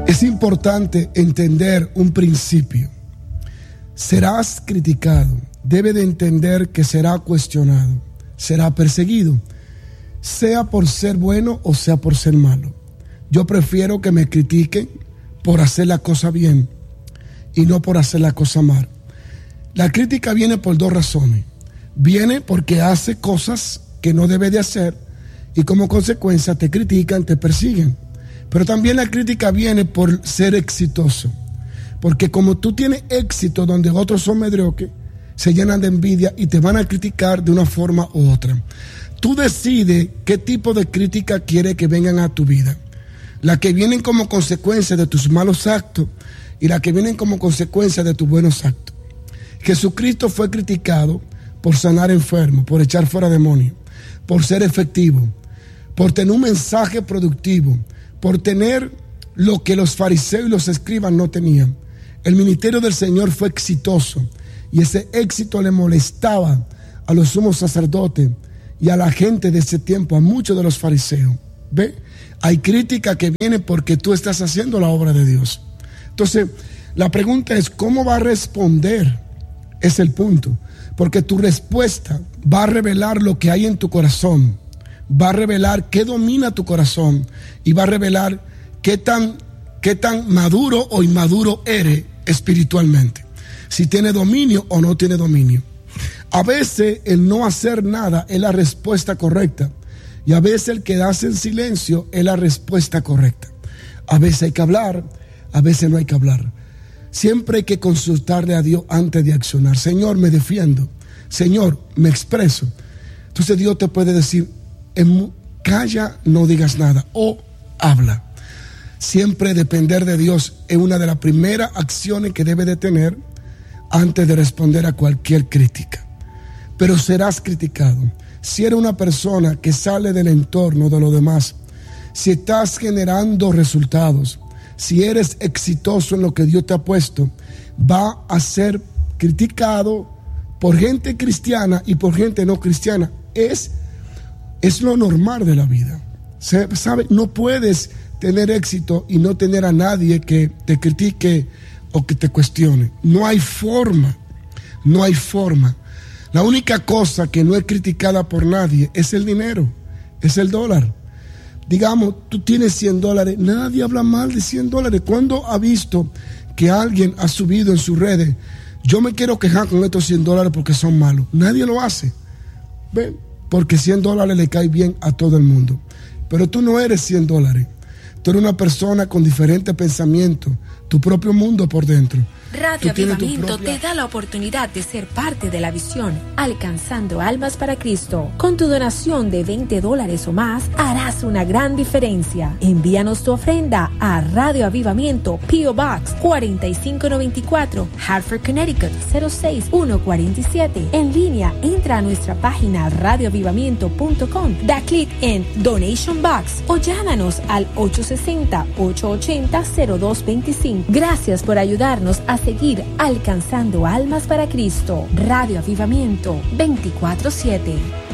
Es importante entender un principio. Serás criticado. Debe de entender que será cuestionado, será perseguido, sea por ser bueno o sea por ser malo. Yo prefiero que me critiquen por hacer la cosa bien y no por hacer la cosa mal. La crítica viene por dos razones. Viene porque hace cosas que no debe de hacer y como consecuencia te critican, te persiguen. Pero también la crítica viene por ser exitoso. Porque como tú tienes éxito donde otros son mediocres, se llenan de envidia y te van a criticar de una forma u otra. Tú decides qué tipo de crítica quieres que vengan a tu vida. La que vienen como consecuencia de tus malos actos y la que vienen como consecuencia de tus buenos actos. Jesucristo fue criticado por sanar enfermos, por echar fuera demonios, por ser efectivo, por tener un mensaje productivo, por tener lo que los fariseos y los escribas no tenían. El ministerio del Señor fue exitoso y ese éxito le molestaba a los sumos sacerdotes y a la gente de ese tiempo, a muchos de los fariseos. ¿Ve? Hay crítica que viene porque tú estás haciendo la obra de Dios. Entonces, la pregunta es, ¿cómo va a responder? Es el punto. Porque tu respuesta va a revelar lo que hay en tu corazón. Va a revelar qué domina tu corazón y va a revelar qué tan maduro o inmaduro eres espiritualmente. Si tiene dominio o no tiene dominio. A veces el no hacer nada es la respuesta correcta y a veces el quedarse en silencio es la respuesta correcta. A veces hay que hablar, a veces no hay que hablar. Siempre hay que consultarle a Dios antes de accionar. Señor, me defiendo. Señor, me expreso. Entonces Dios te puede decir, calla, no digas nada o habla. Siempre depender de Dios es una de las primeras acciones que debe de tener antes de responder a cualquier crítica. Pero serás criticado. Si eres una persona que sale del entorno de los demás, si estás generando resultados, si eres exitoso en lo que Dios te ha puesto, va a ser criticado por gente cristiana y por gente no cristiana. Es lo normal de la vida. ¿Sabe? No puedes tener éxito y no tener a nadie que te critique o que te cuestione. No hay forma. No hay forma. La única cosa que no es criticada por nadie es el dinero, es el dólar. Digamos, tú tienes $100, nadie habla mal de $100. ¿Cuándo ha visto que alguien ha subido en sus redes? Yo me quiero quejar con estos $100 porque son malos. Nadie lo hace. ¿Ven? Porque $100 le cae bien a todo el mundo. Pero tú no eres $100. Tú eres una persona con diferentes pensamientos, tu propio mundo por dentro. Radio Avivamiento te da la oportunidad de ser parte de la visión, alcanzando almas para Cristo. Con tu donación de $20 o más, harás una gran diferencia. Envíanos tu ofrenda a Radio Avivamiento, P.O. Box 4594, Hartford, Connecticut 06147. En línea, entra a nuestra página radioavivamiento.com, da clic en Donation Box o llámanos al 860-880-0225. Gracias por ayudarnos a seguir alcanzando almas para Cristo. Radio Avivamiento 24/7.